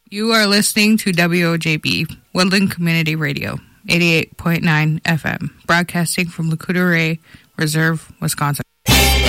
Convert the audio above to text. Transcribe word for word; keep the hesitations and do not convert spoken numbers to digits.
You are listening to W O J B, Woodland Community Radio, eighty-eight point nine F M, broadcasting from Lakota Ray Reserve, Wisconsin.